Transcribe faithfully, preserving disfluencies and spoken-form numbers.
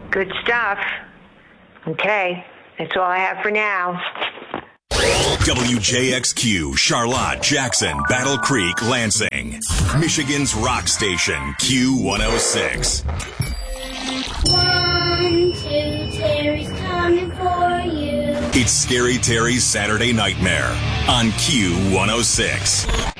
Good stuff. Okay, that's all I have for now. W J X Q, Charlotte, Jackson, Battle Creek, Lansing. Michigan's rock station, Q one oh six. One, two, Terry's coming for you. It's Scary Terry's Saturday Nightmare on Q one oh six.